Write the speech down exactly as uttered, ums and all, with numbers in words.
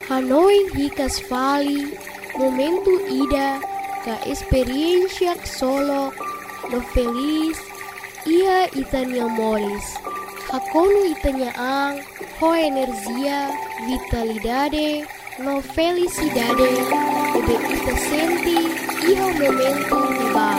Hanoi hikas vali, momentu ida, ka experiencia solo, no feliz, ia itania moris. Hakonu itania ang, ho energia, vitalidade, no felicidade, ebe ita senti, iho momentu ba.